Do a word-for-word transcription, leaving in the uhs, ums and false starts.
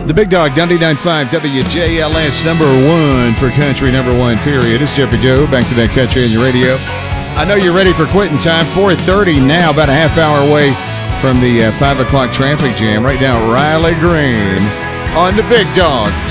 The Big Dog, ninety-nine point five W J L S, number one for country, number one, period. It's Jeffrey Joe, back to that country on your radio. I know you're ready for quitting time. four thirty now, about a half hour away from the uh, five o'clock traffic jam right down Riley Green on the Big Dog.